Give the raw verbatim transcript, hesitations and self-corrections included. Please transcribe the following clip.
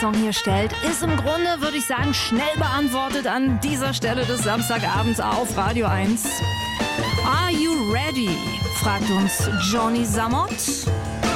Song hier stellt, ist im Grunde, würde ich sagen, schnell beantwortet an dieser Stelle des Samstagabends auf Radio eins. Are you ready? Fragt uns Johnny Samot.